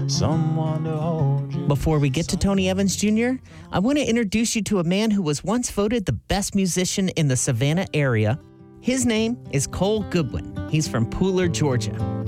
someone to hold you. Before we get to Tony Evans Jr., I want to introduce you to a man who was once voted the best musician in the Savannah area. His name is Cole Goodwin. He's from Pooler, Georgia.